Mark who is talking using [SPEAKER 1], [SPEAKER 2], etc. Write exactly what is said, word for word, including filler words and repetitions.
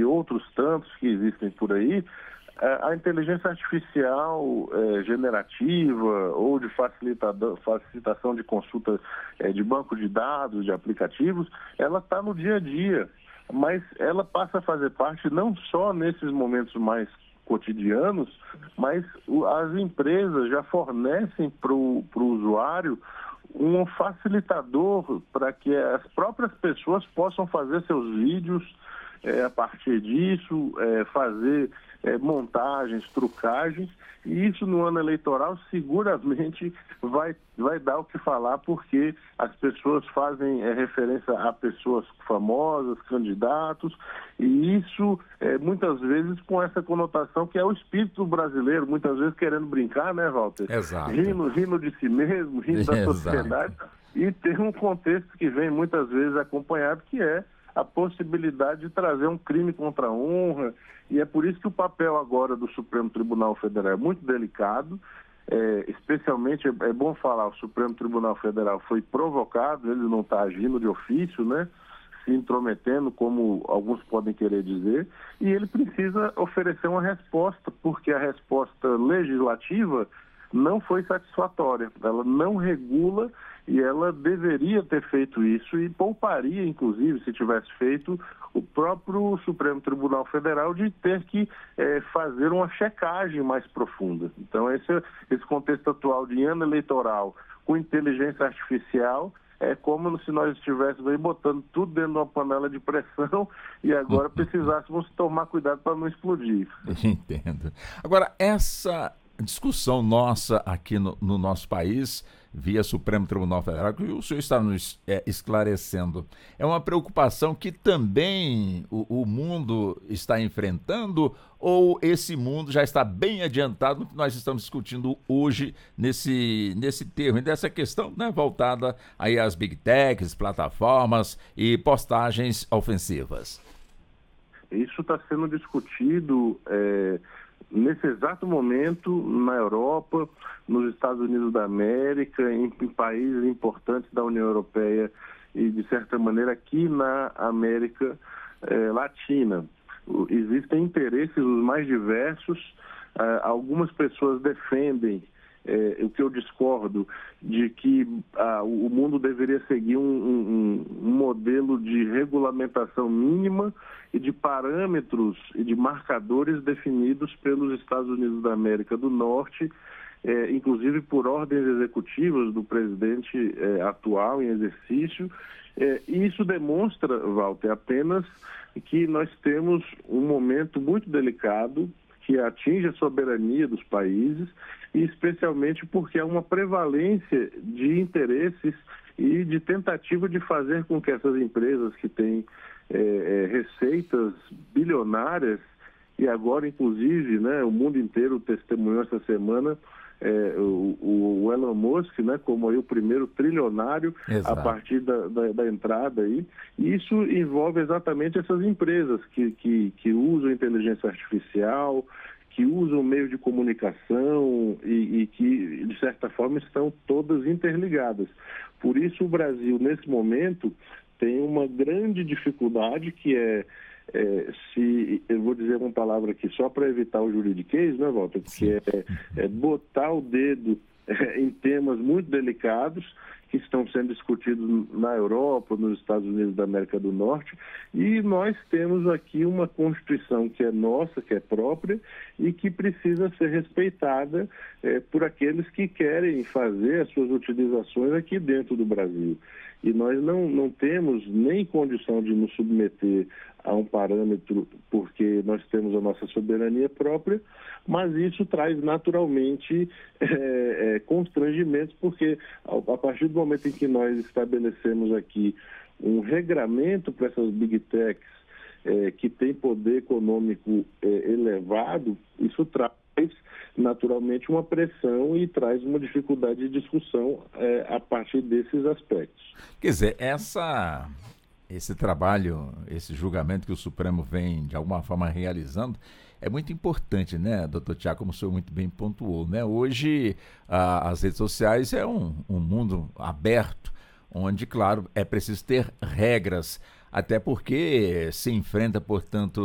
[SPEAKER 1] outros tantos que existem por aí, a inteligência artificial é, generativa ou de facilitador, facilitação de consulta é, de banco de dados, de aplicativos, ela está no dia a dia, mas ela passa a fazer parte não só nesses momentos mais cotidianos, mas as empresas já fornecem para o usuário um facilitador para que as próprias pessoas possam fazer seus vídeos é, a partir disso, é, fazer é, montagens, trucagens, e isso no ano eleitoral seguramente vai, vai dar o que falar, porque as pessoas fazem é, referência a pessoas famosas, candidatos, e isso é, muitas vezes com essa conotação que é o espírito brasileiro, muitas vezes querendo brincar, né, Walter?
[SPEAKER 2] Exato.
[SPEAKER 1] Rindo, rindo de si mesmo, rindo da sociedade, e tem um contexto que vem muitas vezes acompanhado, que é a possibilidade de trazer um crime contra a honra, e é por isso que o papel agora do Supremo Tribunal Federal é muito delicado, é, especialmente, é, é bom falar, o Supremo Tribunal Federal foi provocado, ele não está agindo de ofício, né, se intrometendo, como alguns podem querer dizer, e ele precisa oferecer uma resposta, porque a resposta legislativa não foi satisfatória, ela não regula, e ela deveria ter feito isso e pouparia, inclusive, se tivesse feito, o próprio Supremo Tribunal Federal de ter que é, fazer uma checagem mais profunda. Então, esse, esse contexto atual de ano eleitoral com inteligência artificial é como se nós estivéssemos aí botando tudo dentro de uma panela de pressão e agora precisássemos tomar cuidado para não explodir.
[SPEAKER 2] Entendo. Agora, essa discussão nossa aqui no, no nosso país, via Supremo Tribunal Federal, que o senhor está nos é, esclarecendo, é uma preocupação que também o, o mundo está enfrentando, ou esse mundo já está bem adiantado no que nós estamos discutindo hoje nesse, nesse termo, e dessa questão, né, voltada aí às big techs, plataformas e postagens ofensivas?
[SPEAKER 1] Isso está sendo discutido é... nesse exato momento, na Europa, nos Estados Unidos da América, em, em países importantes da União Europeia e, de certa maneira, aqui na América eh, Latina. O, existem interesses os mais diversos. Ah, algumas pessoas defendem, eh, o que eu discordo, de que ah, o mundo deveria seguir um, um, um modelo de regulamentação mínima e de parâmetros e de marcadores definidos pelos Estados Unidos da América do Norte, eh, inclusive por ordens executivas do presidente eh, atual em exercício. Eh, e isso demonstra, Walter, apenas que nós temos um momento muito delicado que atinge a soberania dos países, e especialmente porque há uma prevalência de interesses e de tentativa de fazer com que essas empresas que têm é, é, receitas bilionárias, e agora, inclusive, né, o mundo inteiro testemunhou essa semana é, o, o Elon Musk, né, como aí o primeiro trilionário. Exato. A partir da, da, da entrada aí. E isso envolve exatamente essas empresas que, que, que usam inteligência artificial, que usam meio de comunicação e, e que, de certa forma, estão todas interligadas. Por isso, o Brasil, nesse momento, tem uma grande dificuldade que é, é se, eu vou dizer uma palavra aqui só para evitar o juridiquês, né, Walter? Que é, é botar o dedo é, em temas muito delicados que estão sendo discutidos na Europa, nos Estados Unidos da América do Norte, e nós temos aqui uma Constituição que é nossa, que é própria, e que precisa ser respeitada é, por aqueles que querem fazer as suas utilizações aqui dentro do Brasil. E nós não, não temos nem condição de nos submeter a um parâmetro, porque nós temos a nossa soberania própria, mas isso traz naturalmente é, é, constrangimentos, porque a, a partir do momento em que nós estabelecemos aqui um regramento para essas big techs é, que tem poder econômico é, elevado, isso traz naturalmente uma pressão e traz uma dificuldade de discussão é, a partir desses aspectos.
[SPEAKER 2] Quer dizer, essa, esse trabalho, esse julgamento que o Supremo vem de alguma forma realizando é muito importante, né, doutor Tiago, como o senhor muito bem pontuou, né? Hoje a, as redes sociais é um, um mundo aberto, onde, claro, é preciso ter regras, até porque se enfrenta, portanto,